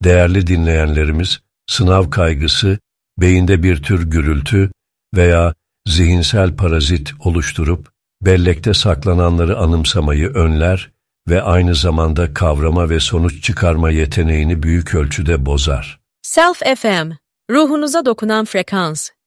Değerli dinleyenlerimiz, sınav kaygısı, beyinde bir tür gürültü veya zihinsel parazit oluşturup, bellekte saklananları anımsamayı önler ve aynı zamanda kavrama ve sonuç çıkarma yeteneğini büyük ölçüde bozar. Self FM, ruhunuza dokunan frekans.